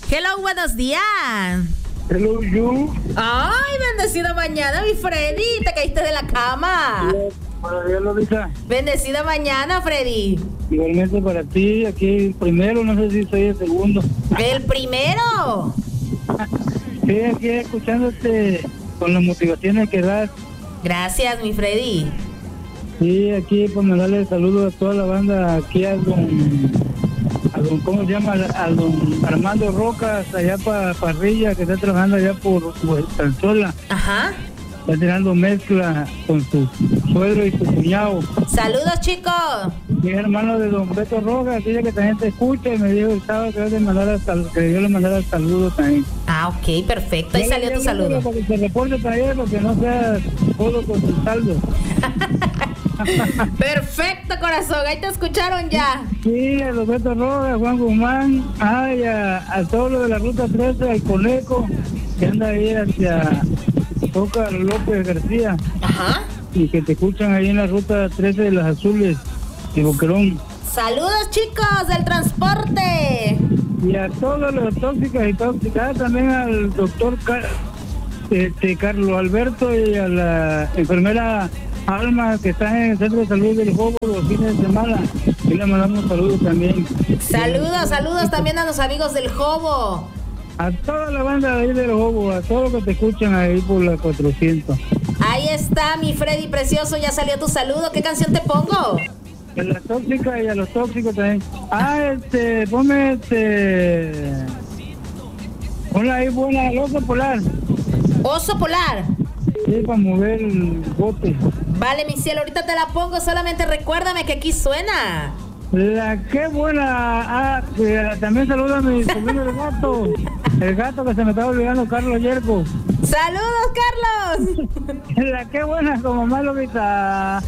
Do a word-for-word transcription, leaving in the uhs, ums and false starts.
Hello, buenos días. Hello, you. Ay, bendecida mañana, mi Freddy. Te caíste de la cama. Para Dios lo diga. Bendecida mañana, Freddy. Igualmente para ti, aquí el primero, no sé si soy el segundo. El primero. Sí, aquí escuchándote con las motivaciones que das. Gracias, mi Freddy. Sí, aquí pues mandarle saludos a toda la banda, aquí a don, a don ¿cómo se llama? A don Armando Rocas, allá para Parrilla, que está trabajando allá por Sanzola. Ajá. Está tirando mezcla con su suegro y su cuñado. Saludos, chicos. Mi hermano de don Beto Rojas, dice que también te escucha y me dijo el sábado que, le mandara sal, que yo le mandara saludos también. Ah, ok, perfecto. Ahí salió tu saludo. Para que se reporte también, porque no sea todo con su saldo. Perfecto, corazón. Ahí te escucharon ya. Sí, a Roberto Rojas, Juan Guzmán, ay, a, a todo lo de la ruta trece, al Coneco, que anda ahí hacia Toca López García. Ajá. Y que te escuchan ahí en la ruta trece de las Azules, de Boquerón. Saludos, chicos, del transporte. Y a todos los tóxicos y tóxicas, también al doctor Car este, Carlos Alberto y a la enfermera Alma, que está en el centro de salud del Jobo los fines de semana. Y le mandamos saludos también. Saludos, saludos también a los amigos del Jobo. A toda la banda de ahí del Jobo, a todos los que te escuchan ahí por la cuatrocientos. Ahí está, mi Freddy precioso, ya salió tu saludo. ¿Qué canción te pongo? A las tóxicas y a los tóxicos también. Ah, este, ponme este... Ponla ahí buena, el oso polar. Oso polar. Sí, para mover el bote. Vale, mi cielo, ahorita te la pongo, solamente recuérdame que aquí suena. La qué buena. Ah, eh, también saluda a mi sobrino el gato. El gato que se me estaba olvidando, Carlos Yerko. ¡Saludos, Carlos! La qué buena, como malo, Vita.